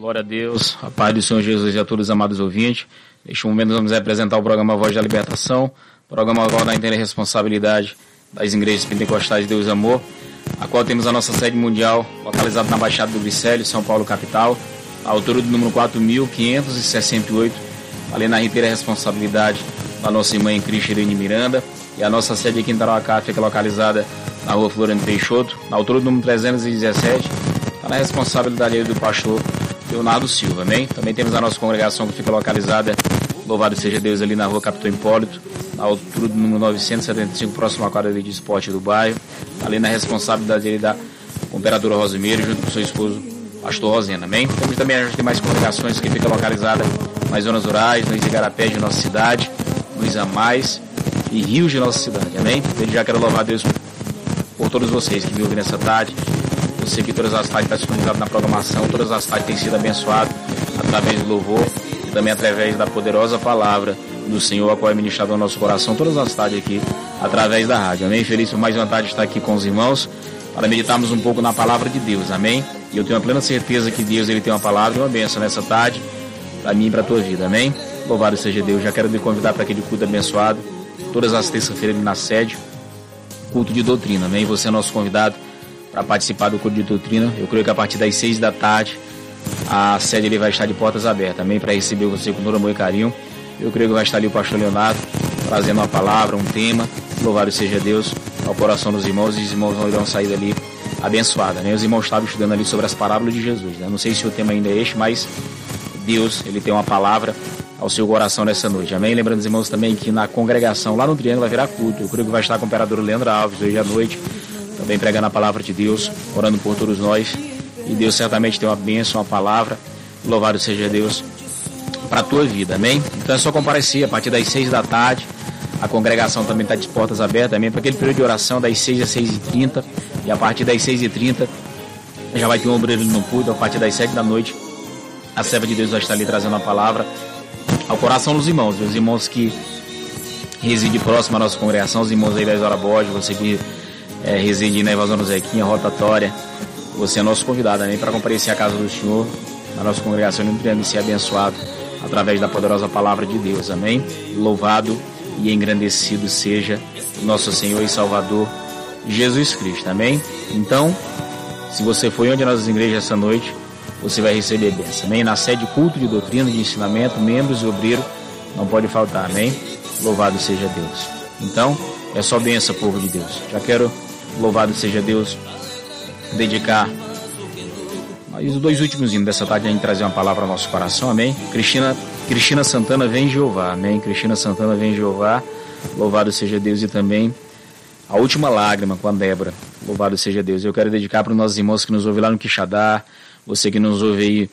Glória a Deus, a paz do Senhor Jesus e a todos os amados ouvintes. Neste momento nós vamos apresentar o programa Voz da Libertação, programa agora da inteira responsabilidade das igrejas pentecostais de Deus e Amor, a qual temos a nossa sede mundial localizada na Baixada do Glicério, São Paulo, capital, a altura do número 4.568, ali na inteira responsabilidade da nossa irmã em Cristo, Irene Miranda, e a nossa sede aqui em Tarauacá fica localizada na rua Floriano Peixoto, na altura do número 317, está na responsabilidade aí do pastor Leonardo Silva, amém? Também temos a nossa congregação que fica localizada, louvado seja Deus, ali na rua Capitão Hipólito, na altura do número 975, próximo à quadra de esporte do bairro, ali na responsabilidade dele da Imperadora Rosimeiro, junto com seu esposo, pastor Rosena, amém? Temos também as demais congregações que ficam localizadas nas zonas rurais, nos igarapés de nossa cidade, nos amais e rios de nossa cidade, amém? Desde já quero louvar a Deus por todos vocês que me ouvem nessa tarde. Você que todas as tardes está disponibilizado na programação, todas as tardes tem sido abençoado através do louvor e também através da poderosa palavra do Senhor, a qual é ministrada ao nosso coração, todas as tardes aqui, através da rádio, amém? Feliz por mais uma tarde estar aqui com os irmãos, para meditarmos um pouco na palavra de Deus, amém? E eu tenho a plena certeza que Deus, ele tem uma palavra e uma bênção nessa tarde, para mim e para a tua vida, amém? Louvado seja Deus. Já quero te convidar para aquele culto abençoado, todas as terças-feiras na sede, culto de doutrina, amém? Você é nosso convidado para participar do culto de doutrina. Eu creio que a partir das 6 da tarde a sede ele vai estar de portas abertas, amém? Para receber você com todo amor e carinho. Eu creio que vai estar ali o pastor Leonardo trazendo uma palavra, um tema. Louvado seja Deus ao coração dos irmãos, e os irmãos não irão sair dali abençoados, né? Os irmãos estavam estudando ali sobre as parábolas de Jesus, né? Não sei se o tema ainda é este, mas Deus, ele tem uma palavra ao seu coração nessa noite, amém? Lembrando os irmãos também que na congregação lá no Triângulo haverá culto. Eu creio que vai estar com o imperador Leandro Alves hoje à noite, também pregando a palavra de Deus, orando por todos nós, e Deus certamente tem uma bênção, uma palavra. Louvado seja Deus para a tua vida, amém? Então é só comparecer a partir das 6 da tarde. A congregação também está de portas abertas, amém? Para aquele período de oração das 6 às 6h30, e a partir das 6h30 já vai ter um obreiro no culto. A partir das 7 da noite a serva de Deus vai estar ali trazendo a palavra ao coração dos irmãos, os irmãos que residem próximo à nossa congregação, os irmãos aí da Isora Borges, você que reside na Evasão do Zequinha, rotatória, você é nosso convidado, amém? Para comparecer à casa do Senhor, na nossa congregação, no Triângulo, e ser abençoado através da poderosa palavra de Deus, amém? Louvado e engrandecido seja nosso Senhor e Salvador Jesus Cristo, amém? Então, se você foi onde nossas igrejas essa noite, você vai receber bênção, amém? Na sede, culto de doutrina, de ensinamento, membros e obreiros, não pode faltar, amém? Louvado seja Deus. Então, é só bênção, povo de Deus. Já quero, louvado seja Deus, dedicar os 2 últimos hinos dessa tarde a gente trazer uma palavra ao nosso coração, amém? Cristina Santana, vem Jeová, amém? Cristina Santana, vem Jeová, louvado seja Deus. E também a última lágrima com a Débora, louvado seja Deus. Eu quero dedicar para os nossos irmãos que nos ouvem lá no Quixadá, você que nos ouve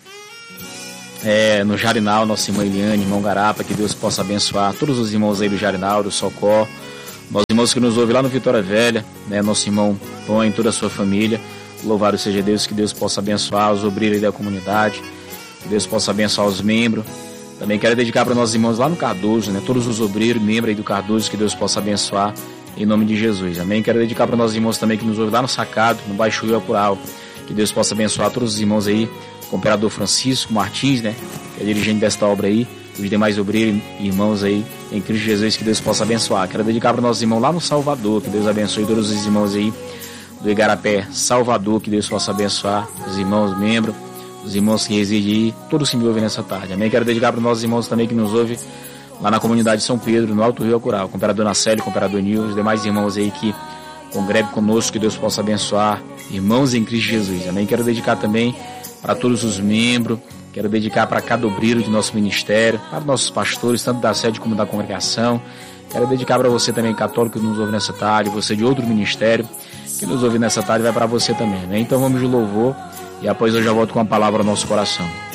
aí no Jarinal, nossa irmã Eliane, irmão Garapa, que Deus possa abençoar todos os irmãos aí do Jarinal, do Socó, nossos irmãos que nos ouvem lá no Vitória Velha, né? Nosso irmão Tom, toda a sua família. Louvado seja Deus, que Deus possa abençoar os obreiros da comunidade, que Deus possa abençoar os membros. Também quero dedicar para nossos irmãos lá no Cardoso, né? Todos os obreiros, membros aí do Cardoso, que Deus possa abençoar em nome de Jesus, amém? Quero dedicar para nossos irmãos também que nos ouvem lá no Sacado, no Baixo Rio Apural, que Deus possa abençoar todos os irmãos aí, com o imperador Francisco Martins, né? Que é dirigente desta obra aí, os demais obreiros e irmãos aí em Cristo Jesus, que Deus possa abençoar. Quero dedicar para nossos irmãos lá no Salvador, que Deus abençoe todos os irmãos aí do Igarapé, Salvador, que Deus possa abençoar os irmãos membros, os irmãos que residem aí, todos que me ouvem nessa tarde, amém? Quero dedicar para os nossos irmãos também que nos ouvem lá na comunidade de São Pedro, no Alto Rio Acural, com o imperador Nacélio, com o imperador Nil, os demais irmãos aí que congregam conosco, que Deus possa abençoar, irmãos em Cristo Jesus, amém? Quero dedicar também para todos os membros, quero dedicar para cada obreiro de nosso ministério, para nossos pastores, tanto da sede como da congregação. Quero dedicar para você também, católico, que nos ouve nessa tarde, você de outro ministério, que nos ouve nessa tarde, vai para você também, né? Então vamos de louvor, e após eu já volto com a palavra ao nosso coração.